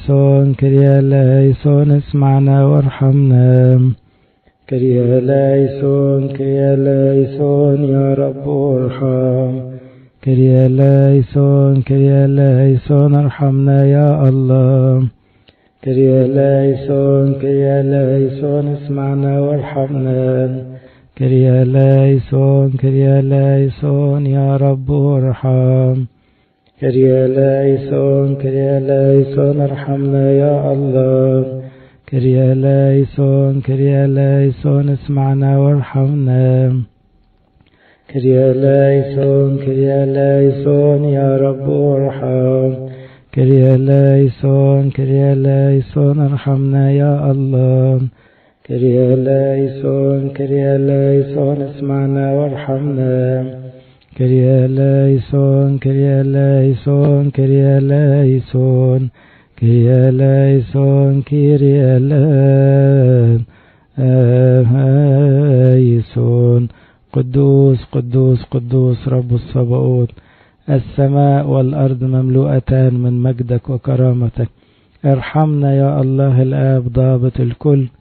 كريا ليسون اسمعنا وارحمنا. كريا ليسون كريا ليسون يا رب ارحم. كريا ليسون كريا ليسون ارحمنا يا الله. كريا ليسون اسمعنا وارحمنا. كريا ليسون يا رب ارحم. كريا ليسون ارحمنا يا الله. كريا ليسون اسمعنا وارحمنا. كريا ليسون يا رب ارحم. كريا ليسون ارحمنا يا الله. كريا ليسون اسمعنا وارحمنا. كريا ليسون كريا ليسون كريا ليسون كريا ليسون كريا ليسون. قدوس قدوس قدوس رب الصباؤوت، السماء والأرض مملوءتان من مجدك وكرامتك. ارحمنا يا الله الآب ضابط الكل.